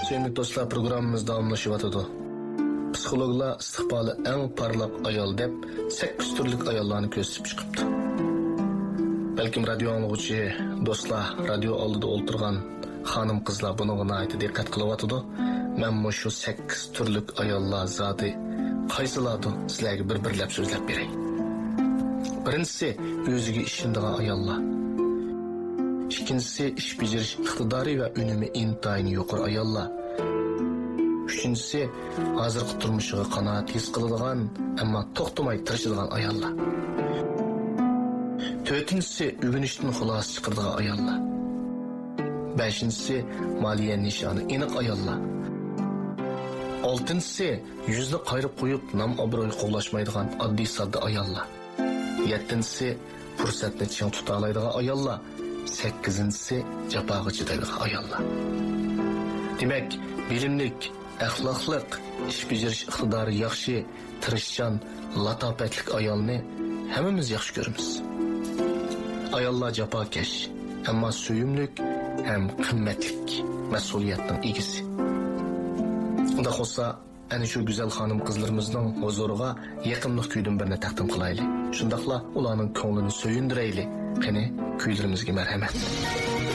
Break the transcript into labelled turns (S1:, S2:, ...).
S1: Sevgili dostlar, programımız davamlaşıvatıdı. Psikologlar istiqbali en parlak ayol deb 8 türlük ayollarni ko'rsatib chiqibdi. Balkim radio anglag'uchi do'stlar, radio oldida o'ltirgan xonim qizlar buni g'o'naydi diqqat qilyapti. Men shu 8 türlük ayollar zoti qaysilardir sizlarga bir-birlab so'zlab beray. Birinchisi o'ziga ishonadigan ayollar. İkincisi iş beceriş iqtidori va unumi intayin yuqori ayollar. Üçüncüsü hozirgi turmushiga qanoat his qiladigan, ammo to'xtamay tirishadigan ayollar. To'rtinchisi o'rganishdan xulosa chiqaradigan ayollar. Beshinchisi moliya nishoni aniq ayollar. Oltinchisi yuzni qayrib qo'yib nom obro'y qo'llashmaydigan oddiy sodda ayollar. Yettinchisi fursatni ching tuta oladigan ayollar. 8-si jafoga chidaydigan ayollar. Demak, bilimlik, axloqliq, ish bajarish iqtidori yaxshi, tirishchan, latofatlik ayolni hammamiz yaxshi ko'ramiz. Ayollar jafokash, ammo suyumlik ham qimmatlik, mas'uliyatning egasi. Unda xo'sa, ana shu go'zal xonim qizlarimizning huzuriga yaqinlik kuydan birini taqdim qilaylik. Shundaqla ularning ko'nglini so'yindiraylik. Qani, kuylarimizga marhamat.